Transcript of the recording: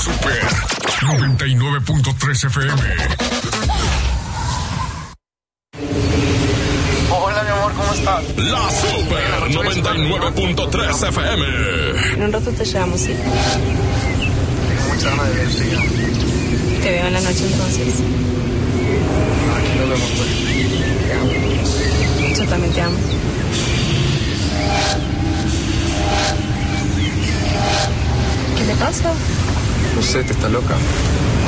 Super 99.3 FM. Hola, mi amor, ¿cómo estás? La Super 99.3 FM. En un rato te llevamos, sí. Tengo mucha ganas de verte ya. Te veo en la noche entonces. Aquí nos vemos pues. Te amo. Yo también te amo. ¿Qué te pasa? No sé, te está loca.